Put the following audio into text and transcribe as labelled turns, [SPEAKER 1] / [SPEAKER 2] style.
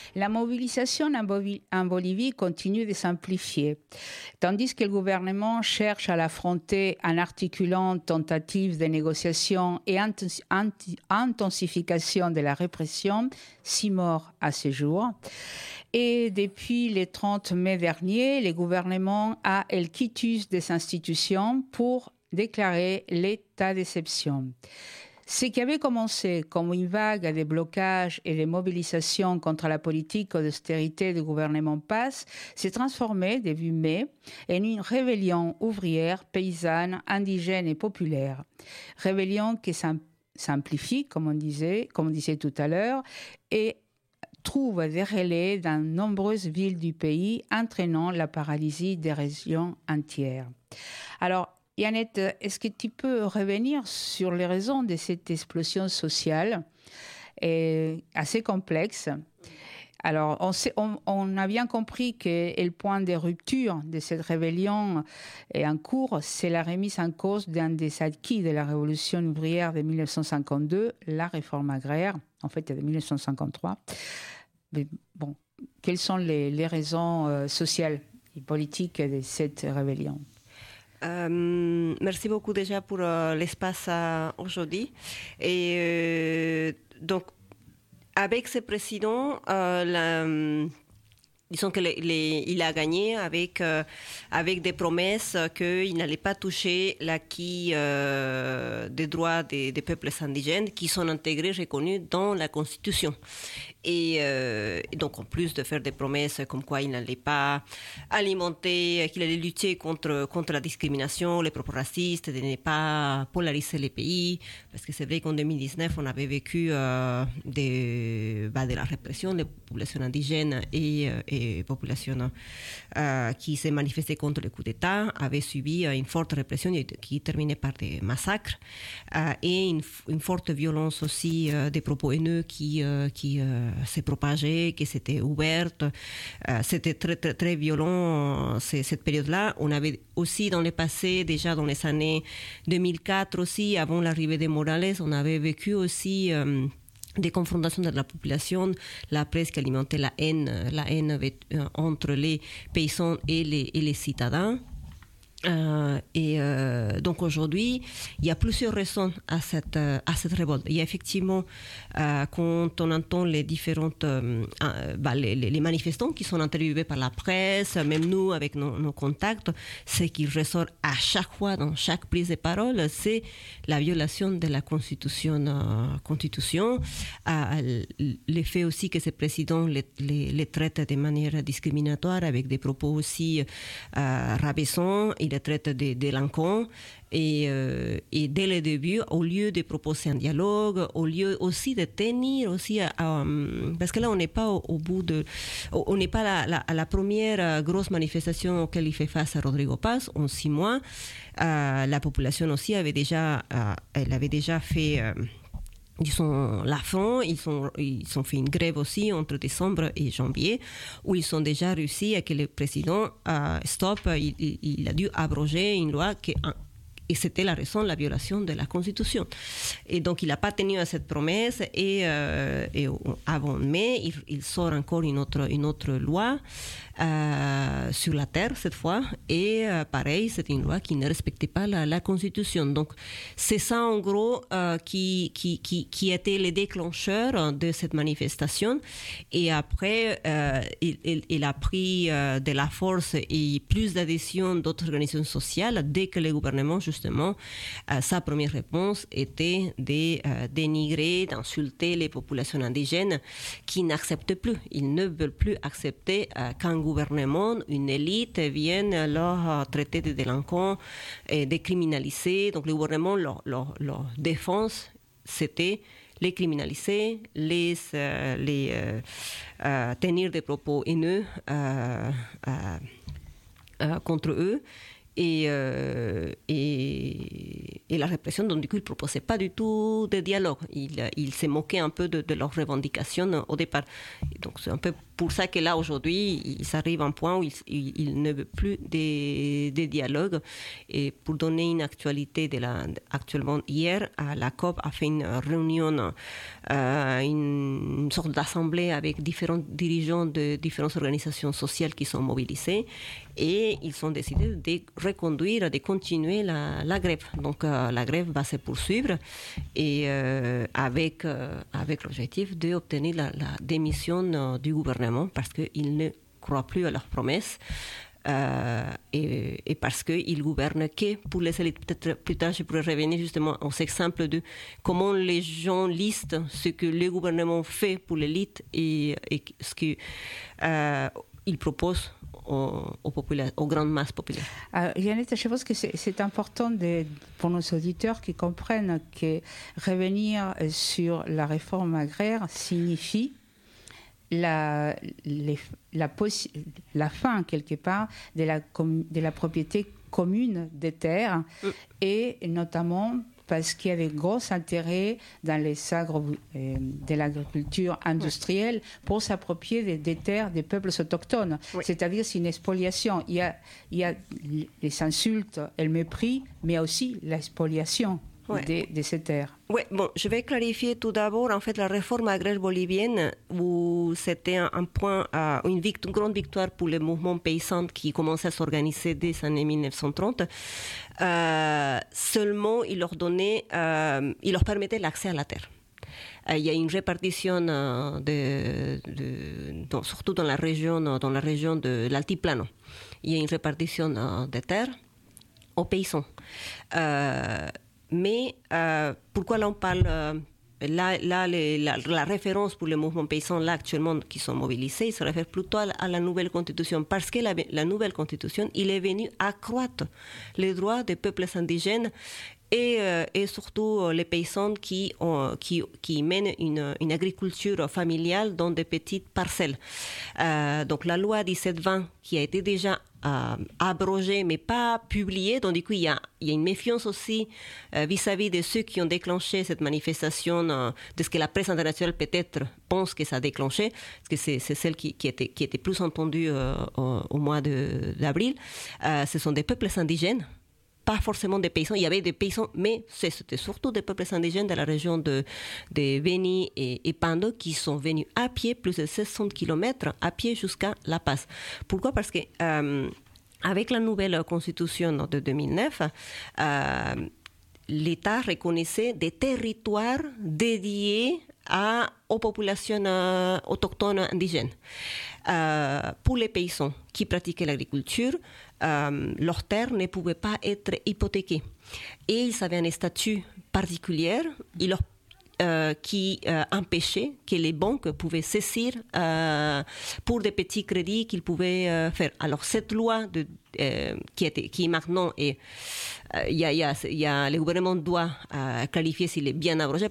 [SPEAKER 1] La mobilisation en Bolivie continue de s'amplifier, tandis que le gouvernement cherche à l'affronter en articulant tentatives de négociation et intensification de la répression, 6 morts à ce jour. Et depuis le 30 mai dernier, le gouvernement a le quitus des institutions pour déclarer l'état d'exception. Ce qui avait commencé comme une vague de blocages et de mobilisations contre la politique d'austérité du gouvernement Paz s'est transformé début mai en une rébellion ouvrière, paysanne, indigène et populaire. Rébellion qui s'amplifie, comme on disait tout à l'heure, et trouve des relais dans nombreuses villes du pays, entraînant la paralysie des régions entières. Alors, Yannette, est-ce que tu peux revenir sur les raisons de cette explosion sociale assez complexe? Alors, on a bien compris que le point de rupture de cette rébellion est en cours, c'est la remise en cause d'un des acquis de la révolution ouvrière de 1952, la réforme agraire, en fait de 1953. Mais bon, quelles sont les raisons sociales et politiques de cette rébellion?
[SPEAKER 2] Merci beaucoup déjà pour l'espace aujourd'hui. Et donc, avec ce président, disons qu'il a gagné avec des promesses qu'il n'allait pas toucher l'acquis des droits des peuples indigènes qui sont intégrés, reconnus dans la Constitution. Et donc, en plus de faire des promesses comme quoi il n'allait pas alimenter, qu'il allait lutter contre la discrimination, les propos racistes, de ne pas polariser les pays, parce que c'est vrai qu'en 2019, on avait vécu de la répression des populations indigènes et populations qui s'est manifestée contre le coup d'État, avaient subi une forte répression qui terminait par des massacres et une forte violence aussi des propos haineux qui s'est propagée, qui s'était ouverte. C'était très, très, très violent cette période-là. On avait aussi dans le passé, déjà dans les années 2004 aussi, avant l'arrivée des Morales, on avait vécu aussi des confrontations de la population, la presse qui alimentait la haine entre les paysans et les citadins. Donc aujourd'hui, il y a plusieurs raisons à cette révolte. Il y a effectivement, quand on entend les différentes les manifestants qui sont interviewés par la presse, même nous avec nos contacts, ce qui ressort à chaque fois dans chaque prise de parole, c'est la violation de la Constitution. Le fait aussi que ce président les traite de manière discriminatoire avec des propos aussi rabaissants. Il les traite de délinquants et dès le début, au lieu de proposer un dialogue, au lieu aussi de tenir aussi parce que là on n'est pas on n'est pas à la première grosse manifestation auquel il fait face à Rodrigo Paz en 6 mois. La population aussi avait déjà fait disons la faim, ils ont fait une grève aussi entre décembre et janvier, où ils ont déjà réussi à que le président il a dû abroger une loi et c'était la raison de la violation de la Constitution. Et donc, il n'a pas tenu à cette promesse. Et avant mai, il sort encore une autre loi sur la terre, cette fois. Et pareil, c'est une loi qui ne respectait pas la Constitution. Donc, c'est ça, en gros, qui était le déclencheur de cette manifestation. Et après, il a pris de la force et plus d'adhésion d'autres organisations sociales dès que le gouvernement, justement, sa première réponse était de dénigrer, d'insulter les populations indigènes qui n'acceptent plus. Ils ne veulent plus accepter qu'un gouvernement, une élite vienne leur traiter de délinquants et de criminaliser. Donc le gouvernement, leur défense, c'était les criminaliser, les tenir des propos haineux contre eux. et la répression. Donc du coup, il ne proposait pas du tout de dialogue. Il s'est moqué un peu de leurs revendications au départ. Et donc c'est un peu pour ça que là, aujourd'hui, il s'arrive à un point où il ne veut plus des dialogues. Et pour donner une actualité, actuellement, hier, la COP a fait une réunion, une sorte d'assemblée avec différents dirigeants de différentes organisations sociales qui sont mobilisées. Et ils ont décidé de reconduire, de continuer la grève. Donc la grève va se poursuivre et avec l'objectif d'obtenir la démission du gouvernement parce qu'ils ne croient plus à leurs promesses. Et parce qu'ils gouvernent que pour les élites. Peut-être plus tard, je pourrais revenir justement aux exemples de comment les gens listent ce que le gouvernement fait pour l'élite et ce qu'ils proposent aux grandes masses populaires.
[SPEAKER 1] Yannick, je pense que c'est important pour nos auditeurs qui comprennent que revenir sur la réforme agraire signifie la fin, quelque part, de la propriété commune des terres, et notamment parce qu'il y avait gros intérêt dans de l'agriculture industrielle pour s'approprier des terres des peuples autochtones. Oui. C'est-à-dire c'est une spoliation. Il y a les insultes et le mépris, mais aussi la spoliation de ces terres.
[SPEAKER 2] Oui, bon, je vais clarifier tout d'abord, en fait, la réforme agraire bolivienne, où c'était un point, une grande victoire pour le mouvement paysan qui commençait à s'organiser dès les années 1930. Seulement, il leur permettait l'accès à la terre. Il y a une répartition surtout dans la région de l'Altiplano. Il y a une répartition des terres aux paysans. Mais pourquoi là on parle la référence pour les mouvements paysans là actuellement qui sont mobilisés, il se réfère plutôt à la nouvelle constitution parce que la nouvelle constitution, il est venu accroître les droits des peuples indigènes et surtout les paysans qui mènent une agriculture familiale dans des petites parcelles. Donc la loi 1720 qui a été déjà abrogée mais pas publiée, donc du coup il y a une méfiance aussi vis-à-vis de ceux qui ont déclenché cette manifestation, de ce que la presse internationale peut-être pense que ça a déclenché, parce que c'est celle qui était plus entendue au mois d'avril. Ce sont des peuples indigènes, pas forcément des paysans. Il y avait des paysans, mais c'était surtout des peuples indigènes de la région de Beni et Pando qui sont venus à pied, plus de 60 km à pied jusqu'à La Paz. Pourquoi ? Parce que avec la nouvelle constitution de 2009, l'État reconnaissait des territoires dédiés aux populations autochtones indigènes. Pour les paysans qui pratiquaient l'agriculture, leurs terres ne pouvaient pas être hypothéquées. Et ils avaient un statut particulier qui empêchait que les banques pouvaient saisir pour des petits crédits qu'ils pouvaient faire. Alors cette loi qui maintenant est... le gouvernement doit clarifier s'il est bien abrogé,